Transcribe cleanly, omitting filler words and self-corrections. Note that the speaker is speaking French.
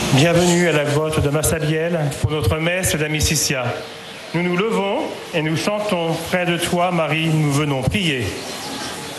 Bienvenue à la grotte de Massabielle pour notre messe d'Amicitia. Nous nous levons et nous chantons près de toi, Marie, nous venons prier.